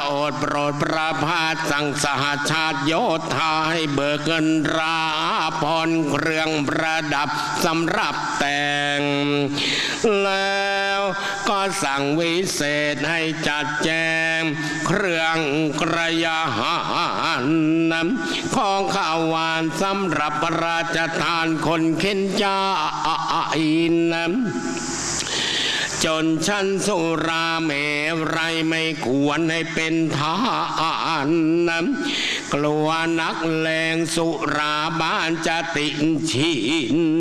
โอษโปรดประพาสสั่งสหชาติโยธาให้เบิกเงินราพรเครื่องประดับสำหรับแต่งแล้วก็สั่งวิเศษให้จัดแจงเครื่องกระยาหารของข้าวหวานสำหรับพระราชทานคนเข็นใจจนชั้นสุราเมรัยไม่ควรให้เป็นทานกลัวนักเลงสุราบ้านจะติดชิน